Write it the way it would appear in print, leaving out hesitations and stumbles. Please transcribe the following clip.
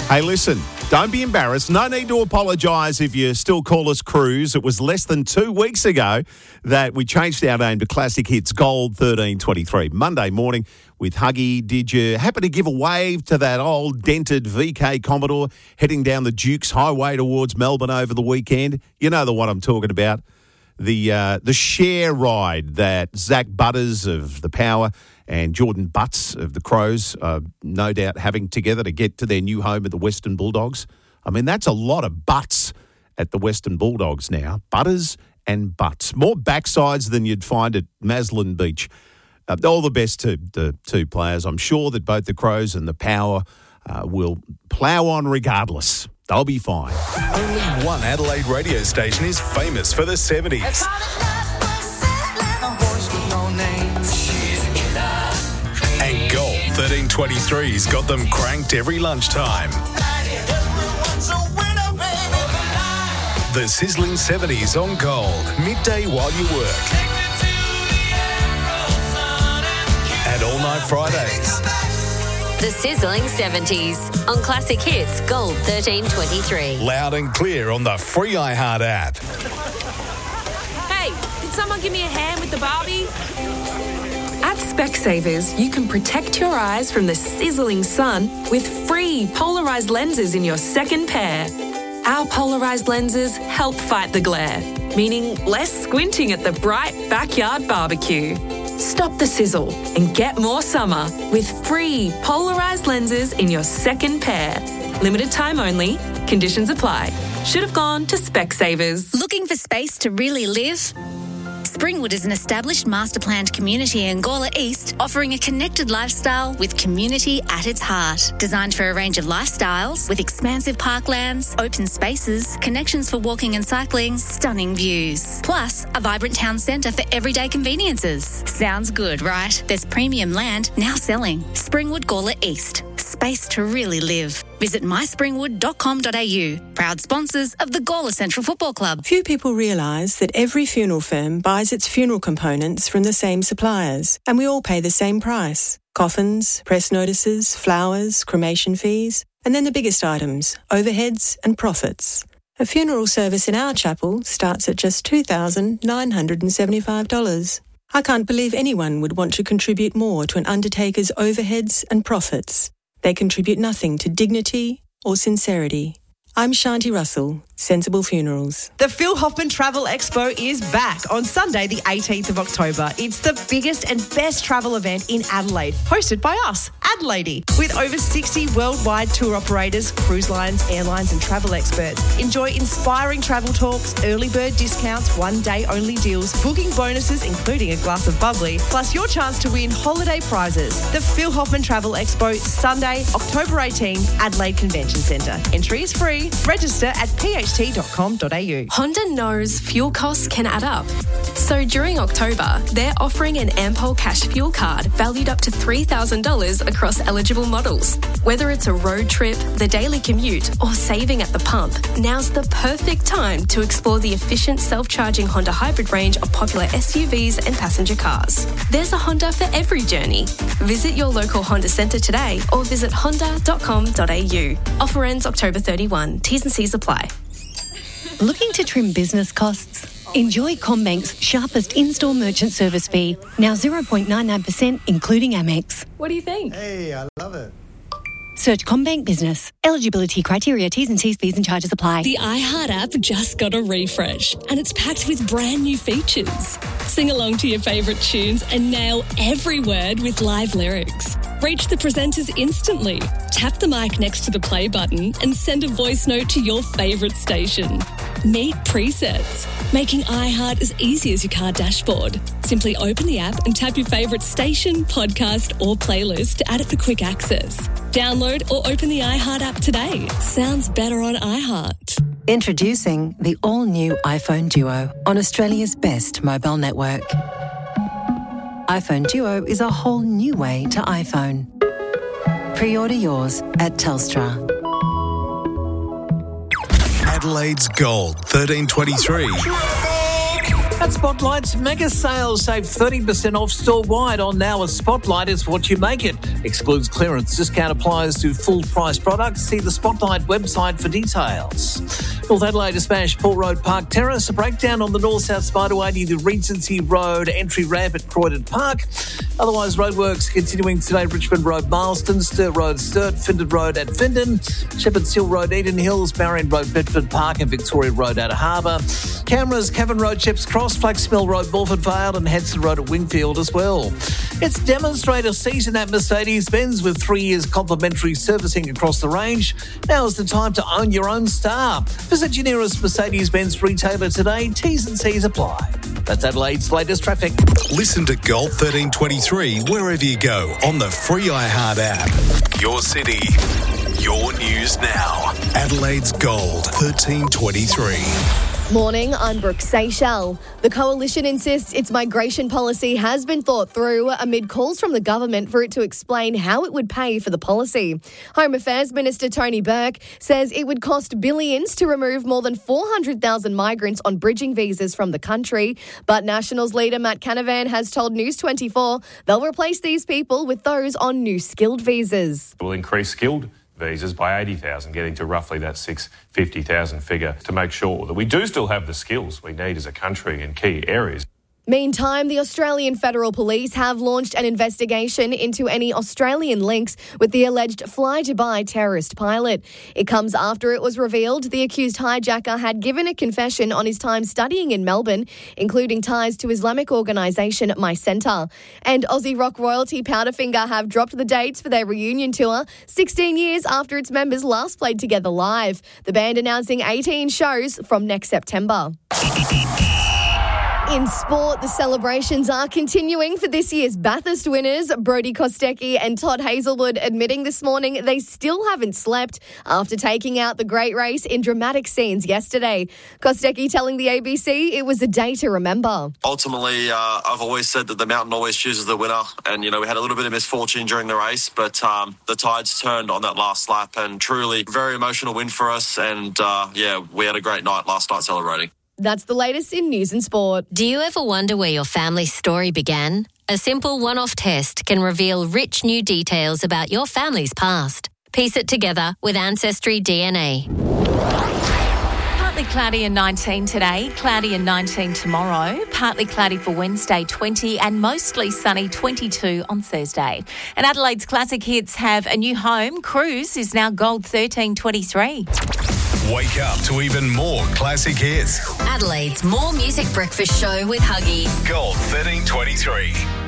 Hey, listen, don't be embarrassed. No need to apologise if you still call us Cruise. It was less than 2 weeks ago that we changed our name to Classic Hits Gold 1323. Monday morning with Huggy. Did you happen to give a wave to that old dented VK Commodore heading down the Dukes Highway towards Melbourne over the weekend? You know the one I'm talking about. The share ride that Zach Butters of the Power and Jordan Butts of the Crows are no doubt having together to get to their new home at the Western Bulldogs. I mean, that's a lot of butts at the Western Bulldogs now. Butters and butts. More backsides than you'd find at Maslin Beach. All the best to the two players. I'm sure that both the Crows and the Power will plough on regardless. They'll be fine. Only one Adelaide radio station is famous for the 70s. And Gold 1323's got them cranked every lunchtime. The sizzling 70s on Gold, midday while you work. And all night Fridays. The sizzling 70s on Classic Hits Gold 1323. Loud and clear on the free iHeart app. Hey, can someone give me a hand with the Barbie? At Specsavers, you can protect your eyes from the sizzling sun with free polarised lenses in your second pair. Our polarised lenses help fight the glare, meaning less squinting at the bright backyard barbecue. Stop the sizzle and get more summer with free polarised lenses in your second pair. Limited time only. Conditions apply. Should have gone to Specsavers. Looking for space to really live? Springwood is an established master-planned community in Gawler East, offering a connected lifestyle with community at its heart. Designed for a range of lifestyles, with expansive parklands, open spaces, connections for walking and cycling, stunning views. Plus, a vibrant town centre for everyday conveniences. Sounds good, right? There's premium land now selling. Springwood Gawler East. Space to really live. Visit myspringwood.com.au. Proud sponsors of the Gawler Central Football Club. Few people realise that every funeral firm buys its funeral components from the same suppliers, and we all pay the same price. Coffins, press notices, flowers, cremation fees, and then the biggest items, overheads and profits. A funeral service in our chapel starts at just $2,975. I can't believe anyone would want to contribute more to an undertaker's overheads and profits. They contribute nothing to dignity or sincerity. I'm Shanti Russell, Sensible Funerals. The Phil Hoffman Travel Expo is back on Sunday, the 18th of October. It's the biggest and best travel event in Adelaide, hosted by us, Adelaide, with over 60 worldwide tour operators, cruise lines, airlines and travel experts. Enjoy inspiring travel talks, early bird discounts, one-day only deals, booking bonuses including a glass of bubbly, plus your chance to win holiday prizes. The Phil Hoffman Travel Expo, Sunday, October 18, Adelaide Convention Centre. Entry is free. Register at pht.com.au. Honda knows fuel costs can add up. So during October, they're offering an Ampol Cash Fuel Card valued up to $3,000 across eligible models. Whether it's a road trip, the daily commute, or saving at the pump, now's the perfect time to explore the efficient self-charging Honda hybrid range of popular SUVs and passenger cars. There's a Honda for every journey. Visit your local Honda centre today or visit honda.com.au. Offer ends October 31. T's and C's apply. Looking to trim business costs? Enjoy CommBank's sharpest in-store merchant service fee, now 0.99% including Amex. What do you think? Hey, I love it. Search CommBank Business. Eligibility criteria, T's and C's, fees and charges apply. The iHeart app just got a refresh and it's packed with brand new features. Sing along to your favourite tunes and nail every word with live lyrics. Reach the presenters instantly. Tap the mic next to the play button and send a voice note to your favourite station. Meet presets, making iHeart as easy as your car dashboard. Simply open the app and tap your favourite station, podcast or playlist to add it for quick access. Download or open the iHeart app today. Sounds better on iHeart. Introducing the all-new iPhone Duo on Australia's best mobile network. iPhone Duo is a whole new way to iPhone. Pre-order yours at Telstra. Adelaide's Gold 1323. At Spotlight's mega sales, save 30% off store-wide on Now. A Spotlight is what you make it. Excludes clearance. Discount applies to full-price products. See the Spotlight website for details. North Adelaide to smash Port Road Park Terrace. A breakdown on the North-South Spiderway near the Regency Road entry ramp at Croydon Park. Otherwise, roadworks continuing today. Richmond Road, Marston, Sturt Road, Sturt, Findon Road at Findon, Shepherd's Hill Road, Eden Hills, Marion Road, Bedford Park and Victoria Road out of Harbour. Cameras, Cavan Road, Chips Cross, Flaxmill Road, Morford Vale and Henson Road at Wingfield as well. It's demonstrator season at Mercedes-Benz with 3 years complimentary servicing across the range. Now is the time to own your own star. Visit your nearest Mercedes-Benz retailer today. T's and C's apply. That's Adelaide's latest traffic. Listen to Gold 1323 wherever you go on the free iHeart app. Your city, your news now. Adelaide's Gold 1323. Morning, I'm Brooke Seychelles. The Coalition insists its migration policy has been thought through amid calls from the government for it to explain how it would pay for the policy. Home Affairs Minister Tony Burke says it would cost billions to remove more than 400,000 migrants on bridging visas from the country. But Nationals leader Matt Canavan has told News 24 they'll replace these people with those on new skilled visas. We'll increase skilled visas by 80,000, getting to roughly that 650,000 figure to make sure that we do still have the skills we need as a country in key areas. Meantime, the Australian Federal Police have launched an investigation into any Australian links with the alleged Fly Dubai terrorist pilot. It comes after it was revealed the accused hijacker had given a confession on his time studying in Melbourne, including ties to Islamic organisation My Centre. And Aussie rock royalty Powderfinger have dropped the dates for their reunion tour 16 years after its members last played together live. The band announcing 18 shows from next September. In sport, the celebrations are continuing for this year's Bathurst winners. Brodie Kostecki and Todd Hazelwood admitting this morning they still haven't slept after taking out the great race in dramatic scenes yesterday. Kostecki telling the ABC it was a day to remember. Ultimately, I've always said that the mountain always chooses the winner. And, we had a little bit of misfortune during the race, but the tides turned on that last lap and truly very emotional win for us. And, we had a great night last night celebrating. That's the latest in news and sport. Do you ever wonder where your family's story began? A simple one-off test can reveal rich new details about your family's past. Piece it together with Ancestry DNA. Partly cloudy and 19 today, cloudy and 19 tomorrow, partly cloudy for Wednesday 20 and mostly sunny 22 on Thursday. And Adelaide's classic hits have a new home. Cruise is now Gold 1323. Wake up to even more classic hits. Adelaide's More Music Breakfast Show with Huggy. Gold 1323.